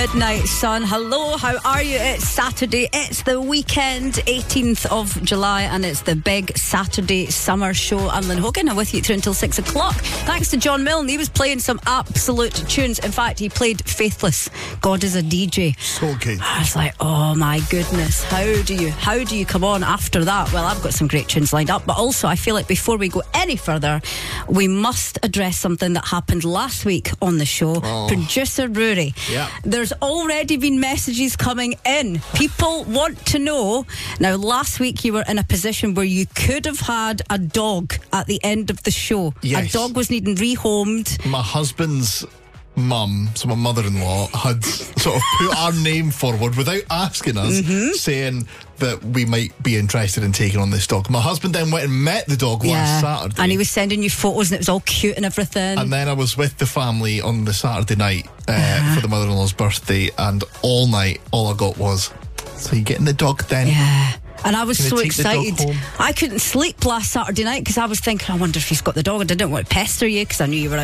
Midnight Sun. Hello, how are you? It's Saturday, it's the weekend, 18th of July, and it's the big Saturday summer show. I'm Lynn Hogan, I'm with you through until 6 o'clock. Thanks to John Milne, he was playing some absolute tunes. In fact, he played Faithless, God is a DJ. So good. I was like, oh my goodness, how do you come on after that? Well, I've got some great tunes lined up, but also I feel like before we go any further, we must address something that happened last week on the show. Producer Rory. Yeah. There's already been messages coming in. People want to know. Now, last week you were in a position where you could have had a dog at the end of the show. Yes. A dog was needing rehomed. My husband's mum, so my mother-in-law, had sort of put our name forward without asking us, saying that we might be interested in taking on this dog. My husband then went and met the dog last Saturday. And he was sending you photos and it was all cute and everything. And then I was with the family on the Saturday night for the mother-in-law's birthday, and all night, all I got was, so you getting the dog then? Yeah. And I was so take the dog excited. home? I couldn't sleep last Saturday night because I was thinking, I wonder if he's got the dog. I didn't want to pester you because I knew you were out